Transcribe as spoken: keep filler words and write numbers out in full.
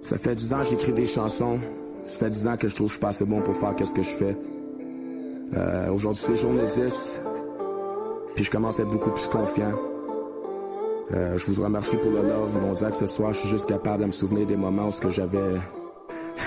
Ça fait dix ans que j'écris des chansons. Ça fait dix ans que je trouve que je suis pas assez bon pour faire qu'est-ce que je fais. Euh, aujourd'hui, c'est journée dix. Puis je commence à être beaucoup plus confiant. Euh, je vous remercie pour le love. Mon dit que ce soir, je suis juste capable de me souvenir des moments où ce que j'avais